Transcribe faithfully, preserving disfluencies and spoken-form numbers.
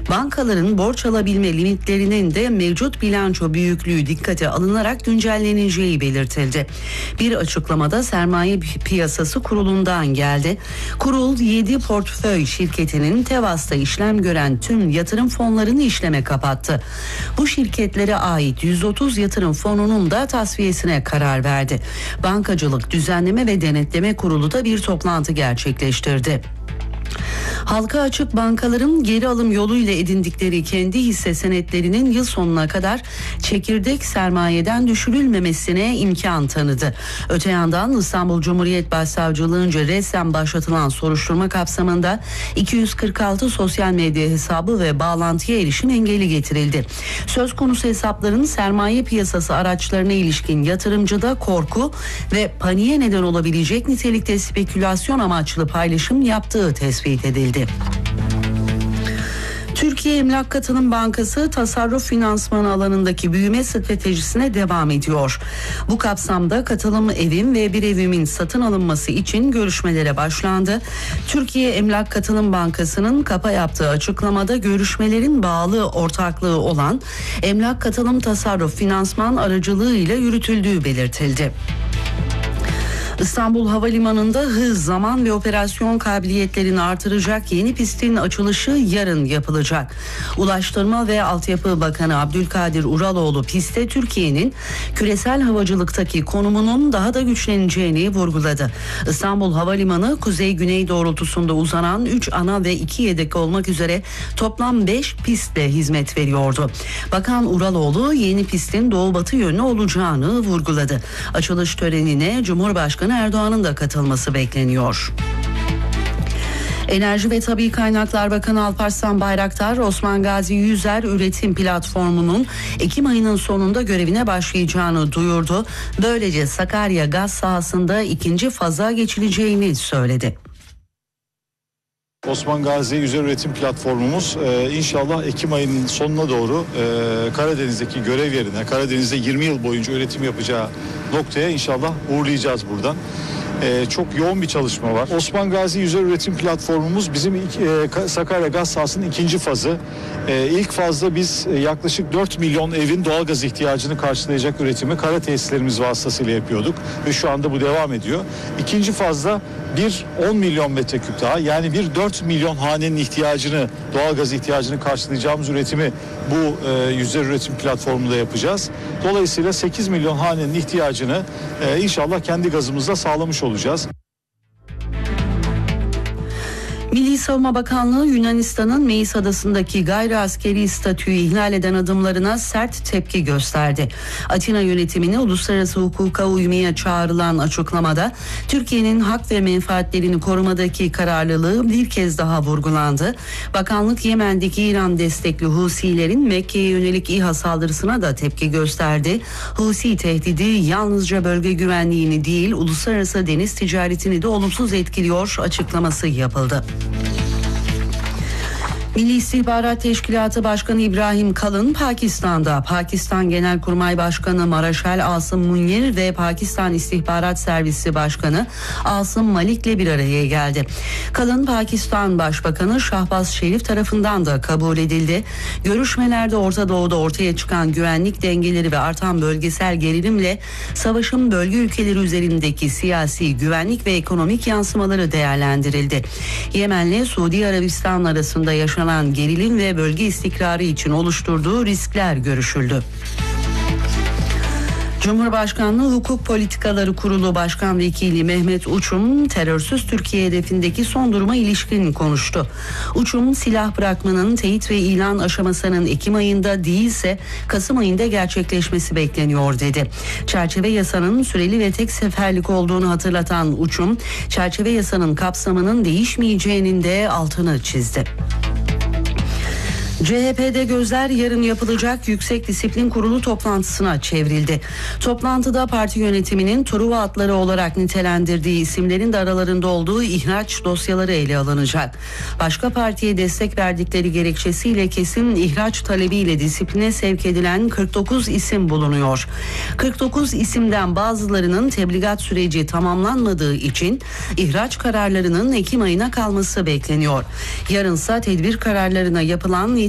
Bankaların borç alabilme limitlerinin de mevcut bilanço büyüklüğü dikkate alınarak güncelleneceği belirtildi. Bir açıklamada Sermaye Piyasası Kurulu'ndan geldi. Kurul yedi portföy şirketinin Tevas'ta işlem gören tüm yatırım fonlarını işleme kapattı. Bu şirketlere ait yüz otuz yatırım fonunun da tasfiyesine karar verdi. Bankacılık Düzenleme ve Denetleme Kurulu da bir toplantı gerçekleştirdi. Halka açık bankaların geri alım yoluyla edindikleri kendi hisse senetlerinin yıl sonuna kadar çekirdek sermayeden düşürülmemesine imkan tanıdı. Öte yandan İstanbul Cumhuriyet Başsavcılığınca resmen başlatılan soruşturma kapsamında iki yüz kırk altı sosyal medya hesabı ve bağlantıya erişim engeli getirildi. Söz konusu hesapların sermaye piyasası araçlarına ilişkin yatırımcıda korku ve paniğe neden olabilecek nitelikte spekülasyon amaçlı paylaşım yaptığı tespit edildi. Türkiye Emlak Katılım Bankası tasarruf finansmanı alanındaki büyüme stratejisine devam ediyor. Bu kapsamda katılım evim ve bir evimin satın alınması için görüşmelere başlandı. Türkiye Emlak Katılım Bankası'nın kapa yaptığı açıklamada görüşmelerin bağlı ortaklığı olan Emlak Katılım Tasarruf Finansman aracılığıyla yürütüldüğü belirtildi. İstanbul Havalimanı'nda hız, zaman ve operasyon kabiliyetlerini artıracak yeni pistin açılışı yarın yapılacak. Ulaştırma ve Altyapı Bakanı Abdülkadir Uraloğlu piste Türkiye'nin küresel havacılıktaki konumunun daha da güçleneceğini vurguladı. İstanbul Havalimanı kuzey-güney doğrultusunda uzanan üç ana ve iki yedek olmak üzere toplam beş pistle hizmet veriyordu. Bakan Uraloğlu yeni pistin doğu-batı yönlü olacağını vurguladı. Açılış törenine Cumhurbaşkanı Erdoğan'ın da katılması bekleniyor. Enerji ve Tabii Kaynaklar Bakanı Alparslan Bayraktar, Osman Gazi Yüzer Üretim Platformu'nun Ekim ayının sonunda görevine başlayacağını duyurdu. Böylece Sakarya gaz sahasında ikinci faza geçileceğini söyledi. Osman Gazi Yüzer Üretim Platformumuz e, inşallah Ekim ayının sonuna doğru e, Karadeniz'deki görev yerine, Karadeniz'de yirmi yıl boyunca üretim yapacağı noktaya inşallah uğurlayacağız buradan. Ee, çok yoğun bir çalışma var. Osman Gazi Yüzer Üretim Platformumuz bizim ilk, e, Sakarya gaz sahasının ikinci fazı. E, ilk fazda biz e, yaklaşık dört milyon evin doğalgaz ihtiyacını karşılayacak üretimi kara tesislerimiz vasıtasıyla yapıyorduk ve şu anda bu devam ediyor. İkinci fazda bir on milyon metreküp daha, yani bir dört milyon hanenin ihtiyacını, doğalgaz ihtiyacını karşılayacağımız üretimi bu e, Yüzer Üretim Platformu'nda yapacağız. Dolayısıyla sekiz milyon hanenin ihtiyacını e, inşallah kendi gazımızla sağlamış olacağız. Milli Savunma Bakanlığı Yunanistan'ın Meis Adası'ndaki gayri askeri statüyü ihlal eden adımlarına sert tepki gösterdi. Atina yönetimine uluslararası hukuka uymaya çağrılan açıklamada Türkiye'nin hak ve menfaatlerini korumadaki kararlılığı bir kez daha vurgulandı. Bakanlık Yemen'deki İran destekli Husilerin Mekke'ye yönelik İHA saldırısına da tepki gösterdi. Husi tehdidi yalnızca bölge güvenliğini değil, uluslararası deniz ticaretini de olumsuz etkiliyor açıklaması yapıldı. Milli İstihbarat Teşkilatı Başkanı İbrahim Kalın Pakistan'da Pakistan Genelkurmay Başkanı Maraşal Asım Munir ve Pakistan İstihbarat Servisi Başkanı Asım Malik'le bir araya geldi. Kalın Pakistan Başbakanı Şahbaz Şerif tarafından da kabul edildi. Görüşmelerde Orta Doğu'da ortaya çıkan güvenlik dengeleri ve artan bölgesel gerilimle savaşın bölge ülkeleri üzerindeki siyasi, güvenlik ve ekonomik yansımaları değerlendirildi. Yemen'le Suudi Arabistan arasında yaşanan gerilim ve bölge istikrarı için oluşturduğu riskler görüşüldü. Cumhurbaşkanlığı Hukuk Politikaları Kurulu Başkan Vekili Mehmet Uçum, terörsüz Türkiye hedefindeki son duruma ilişkin konuştu. Uçum, silah bırakmanın teyit ve ilan aşamasının Ekim ayında değilse Kasım ayında gerçekleşmesi bekleniyor dedi. Çerçeve yasanın süreli ve tek seferlik olduğunu hatırlatan Uçum, çerçeve yasanın kapsamının değişmeyeceğinin de altını çizdi. C H P'de gözler yarın yapılacak Yüksek Disiplin Kurulu toplantısına çevrildi. Toplantıda parti yönetiminin Truva atları olarak nitelendirdiği isimlerin de aralarında olduğu ihraç dosyaları ele alınacak. Başka partiye destek verdikleri gerekçesiyle kesin ihraç talebiyle disipline sevk edilen kırk dokuz isim bulunuyor. kırk dokuz isimden bazılarının tebligat süreci tamamlanmadığı için ihraç kararlarının Ekim ayına kalması bekleniyor. Yarınsa tedbir kararlarına yapılan